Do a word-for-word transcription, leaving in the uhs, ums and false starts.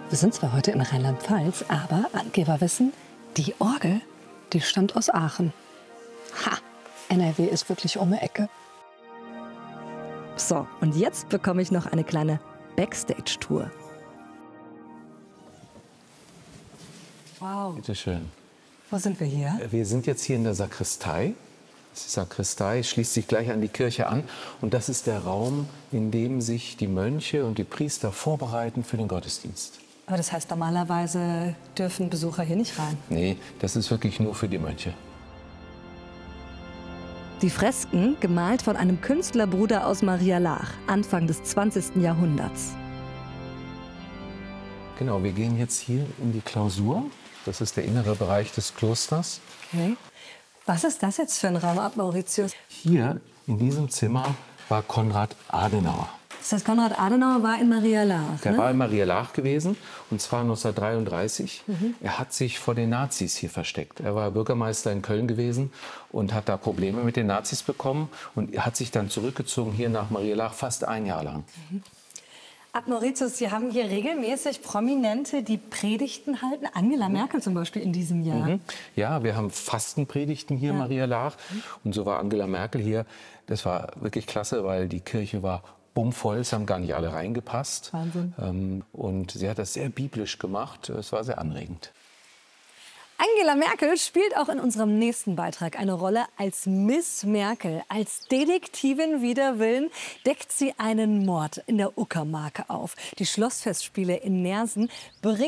Wir sind zwar heute in Rheinland-Pfalz, aber Angeber wissen, die Orgel, die stammt aus Aachen. Ha, N R W ist wirklich um die Ecke. So, und jetzt bekomme ich noch eine kleine Backstage-Tour. Wow. Bitte schön. Wo sind wir hier? Wir sind jetzt hier in der Sakristei. Die Sakristei schließt sich gleich an die Kirche an. Und das ist der Raum, in dem sich die Mönche und die Priester vorbereiten für den Gottesdienst. Aber das heißt, normalerweise dürfen Besucher hier nicht rein. Nee, das ist wirklich nur für die Mönche. Die Fresken, gemalt von einem Künstlerbruder aus Maria Laach, Anfang des zwanzigsten Jahrhunderts. Genau, wir gehen jetzt hier in die Klausur. Das ist der innere Bereich des Klosters. Okay. Was ist das jetzt für ein Raum ab, Mauritius? Hier in diesem Zimmer war Konrad Adenauer. Das heißt, Konrad Adenauer war in Maria Laach, Der ne? war in Maria Laach gewesen, und zwar neunzehnhundertdreiunddreißig. Mhm. Er hat sich vor den Nazis hier versteckt. Er war Bürgermeister in Köln gewesen und hat da Probleme mit den Nazis bekommen. Und er hat sich dann zurückgezogen hier nach Maria Laach, fast ein Jahr lang. Mhm. Ab Mauritius, Sie haben hier regelmäßig Prominente, die Predigten halten. Angela Merkel zum Beispiel in diesem Jahr. Mhm. Ja, wir haben Fastenpredigten hier in Ja. Maria Laach. Und so war Angela Merkel hier. Das war wirklich klasse, weil die Kirche war bummvoll. Es haben gar nicht alle reingepasst. Wahnsinn. Ähm, und sie hat das sehr biblisch gemacht. Es war sehr anregend. Angela Merkel spielt auch in unserem nächsten Beitrag eine Rolle als Miss Merkel. Als Detektivin wider Willen deckt sie einen Mord in der Uckermark auf. Die Schlossfestspiele in Neersen bringen